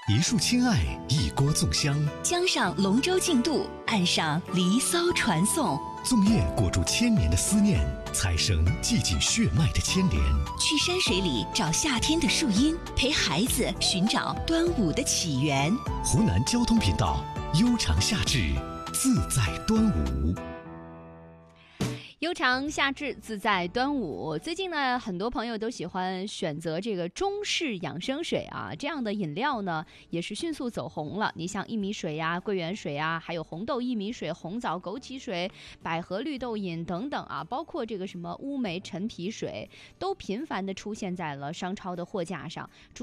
一束亲爱，一锅粽香， 江上龙舟竞渡，岸上离骚传颂。 粽叶裹住千年的思念，彩绳系紧血脉的牵连。 去山水里找夏天的树荫，陪孩子寻找端午的起源。 湖南交通频道，悠长夏至，自在端午。 悠长夏至，自在端午。最近呢，很多朋友都喜欢选择这个中式养生水啊，这样的饮料呢也是迅速走红了。你像薏米水呀、桂圆水啊，还有红豆薏米水、红枣枸杞水、百合绿豆饮等等啊，包括这个什么乌梅陈皮水，都频繁地出现在了商超的货架上。